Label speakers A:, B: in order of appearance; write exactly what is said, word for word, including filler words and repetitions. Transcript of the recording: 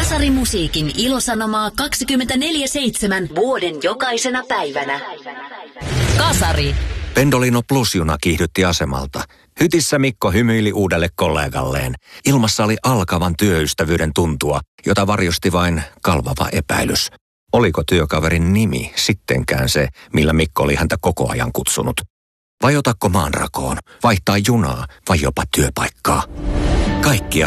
A: Kasarimusiikin ilosanomaa kaksikymmentäneljä seitsemän vuoden jokaisena päivänä. Kasari.
B: Pendolino Plus-juna kiihdytti asemalta. Hytissä Mikko hymyili uudelle kollegalleen. Ilmassa oli alkavan työystävyyden tuntua, jota varjosti vain kalvava epäilys. Oliko työkaverin nimi sittenkään se, millä Mikko oli häntä koko ajan kutsunut? Vai otakko maanrakoon, vaihtaa junaa vai jopa työpaikkaa? Kaikkia